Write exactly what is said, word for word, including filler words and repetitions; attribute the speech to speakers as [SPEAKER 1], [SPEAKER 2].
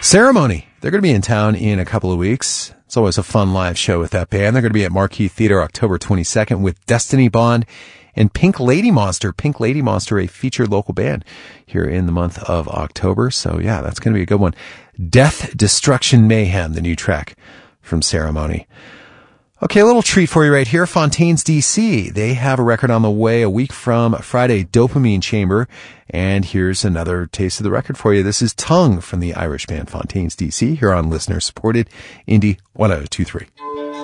[SPEAKER 1] Ceremony. They're going to be in town in a couple of weeks. It's always a fun live show with that band. They're going to be at Marquee Theater October twenty-second with Destiny Bond and Pink Lady Monster. Pink Lady Monster, a featured local band here in the month of October. So yeah, that's going to be a good one. Death, Destruction, Mayhem, the new track from Ceremony. Okay, a little treat for you right here. Fontaines D C. They have a record on the way a week from Friday, Dopamine Chamber. And here's another taste of the record for you. This is Tongue from the Irish band Fontaines D C here on listener-supported Indie one oh two three.